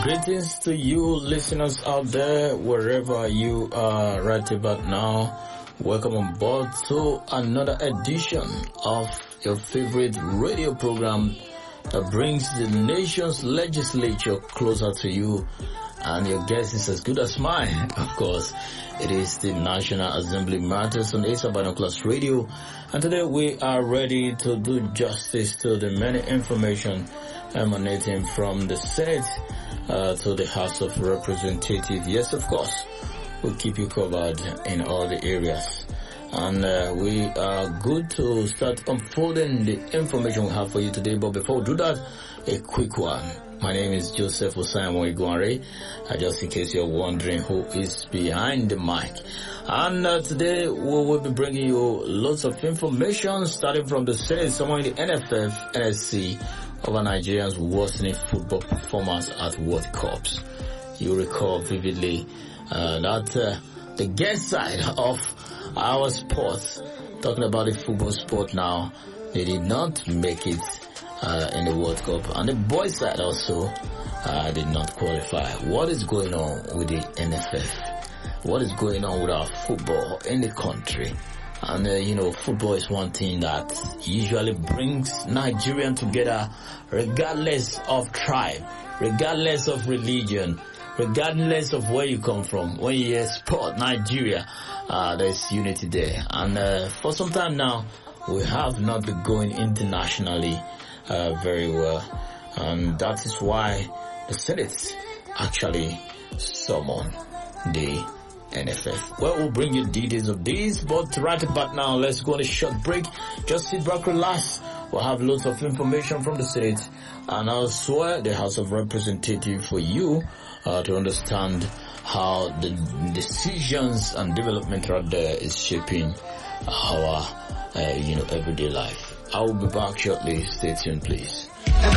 Greetings to you listeners out there, wherever you are right about now. Welcome on board to another edition of your favorite radio program that brings the nation's legislature closer to you. And your guess is as good as mine. Of course, it is the National Assembly Matters on Asa Binoculars Radio. And today we are ready to do justice to the many information emanating from the Senate to the House of Representatives. Yes, of course, we'll keep you covered in all the areas. And we are good to start unfolding the information we have for you today. But before we do that, a quick one. My name is Joseph Osaimo Iguanre. Just in case you're wondering who is behind the mic. And today we will be bringing you lots of information starting from the Senate, someone in the NFF, NSC, over Nigerians worsening football performance at World Cups. You recall vividly that the guest side of our sports, talking about the football sport now, they did not make it in the World Cup, and the boys side also did not qualify. What is going on with the NFF? What is going on with our football in the country? And football is one thing that usually brings Nigerians together, regardless of tribe, regardless of religion, regardless of where you come from. When you hear sport, Nigeria, there's unity there. And for some time now, we have not been going internationally very well, and that is why the Senate actually summoned the NFF. Well, we'll bring you details of this, but right about now, let's go on a short break. Just sit back, relax. We'll have lots of information from the Senate and also the House of Representatives for you to understand how the decisions and development right there is shaping our everyday life. I will be back shortly. Stay tuned, please.